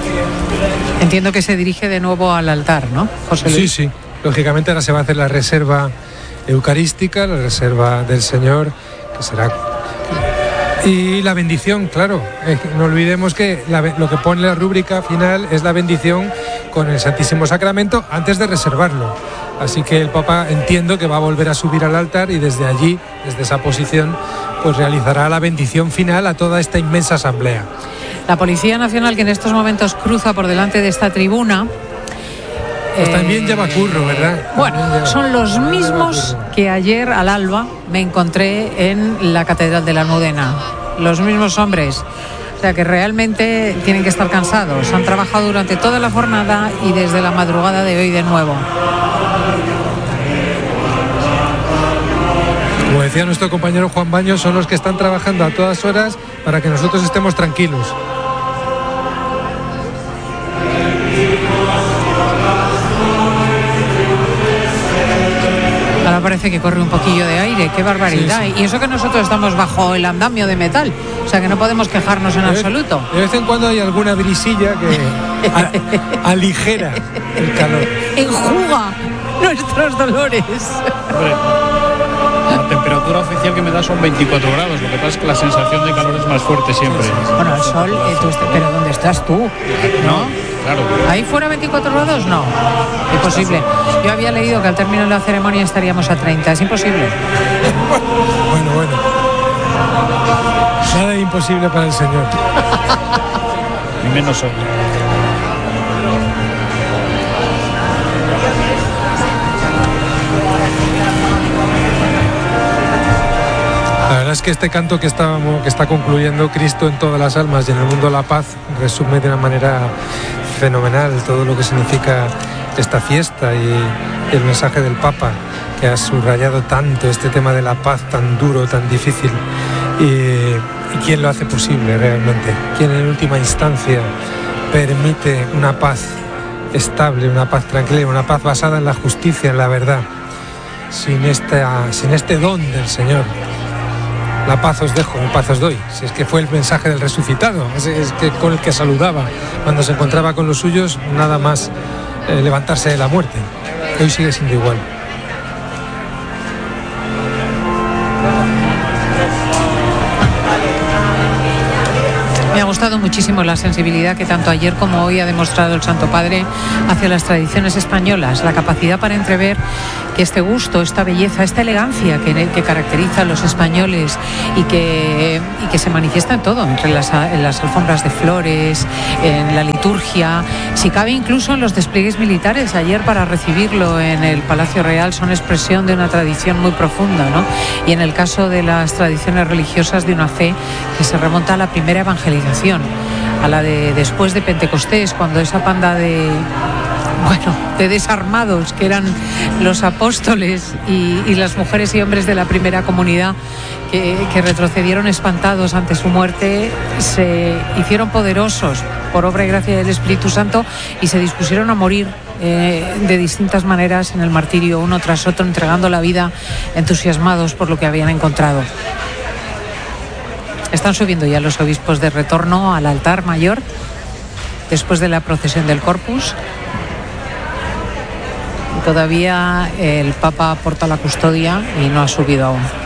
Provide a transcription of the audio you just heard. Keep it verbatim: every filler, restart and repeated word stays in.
Entiendo que se dirige de nuevo al altar, ¿no, José Luis? Sí, sí. Lógicamente ahora se va a hacer la reserva eucarística, la reserva del Señor, que será... Y la bendición, claro. Eh, no olvidemos que la, lo que pone la rúbrica final es la bendición con el Santísimo Sacramento antes de reservarlo. Así que el Papa, entiendo que va a volver a subir al altar y desde allí, desde esa posición, pues realizará la bendición final a toda esta inmensa asamblea. La Policía Nacional, que en estos momentos cruza por delante de esta tribuna... Pues también lleva curro, ¿verdad? Bueno, lleva, son los mismos que ayer al alba me encontré en la Catedral de la Almudena. Los mismos hombres. O sea que realmente tienen que estar cansados. Han trabajado durante toda la jornada y desde la madrugada de hoy de nuevo. Como decía nuestro compañero Juan Baños, son los que están trabajando a todas horas para que nosotros estemos tranquilos. Ahora parece que corre un poquillo de aire, qué barbaridad. Sí, sí. Y eso que nosotros estamos bajo el andamio de metal, o sea que no podemos quejarnos en de absoluto. Vez, de vez en cuando hay alguna brisilla que a, aligera el calor. Enjuga nuestros dolores. Hombre, la temperatura oficial que me da son veinticuatro grados, lo que pasa es que la sensación de calor es más fuerte siempre. Bueno, el sol, eh, tú, pero ¿dónde estás tú? ¿No? Claro. ¿Ahí fuera veinticuatro grados? No, imposible. Yo había leído que al término de la ceremonia estaríamos a treinta, es imposible. Bueno, bueno. Nada imposible para el Señor. Ni menos hoy. La verdad es que este canto que, estábamos, que está concluyendo Cristo en todas las almas y en el mundo la paz resume de una manera fenomenal todo lo que significa esta fiesta y el mensaje del Papa, que ha subrayado tanto este tema de la paz tan duro, tan difícil. Y, y quién lo hace posible realmente, quién en última instancia permite una paz estable, una paz tranquila, una paz basada en la justicia, en la verdad, sin, esta, sin este don del Señor. La paz os dejo, paz os doy. Si es que fue el mensaje del resucitado, es, es que con el que saludaba cuando se encontraba con los suyos, nada más eh, levantarse de la muerte. Hoy sigue siendo igual. Me ha gustado muchísimo la sensibilidad que tanto ayer como hoy ha demostrado el Santo Padre hacia las tradiciones españolas, la capacidad para entrever que este gusto, esta belleza, esta elegancia que, que caracteriza a los españoles y que, y que se manifiesta en todo, entre las, en las alfombras de flores, en la liturgia, si cabe incluso en los despliegues militares. Ayer para recibirlo en el Palacio Real son expresión de una tradición muy profunda, ¿no? Y en el caso de las tradiciones religiosas, de una fe que se remonta a la primera evangelización, a la de después de Pentecostés, cuando esa panda de bueno, de desarmados que eran los apóstoles y, y las mujeres y hombres de la primera comunidad que, que retrocedieron espantados ante su muerte, se hicieron poderosos por obra y gracia del Espíritu Santo y se dispusieron a morir eh, de distintas maneras en el martirio, uno tras otro, entregando la vida, entusiasmados por lo que habían encontrado. Están subiendo ya los obispos de retorno al altar mayor después de la procesión del Corpus. Todavía el Papa porta la custodia y no ha subido aún.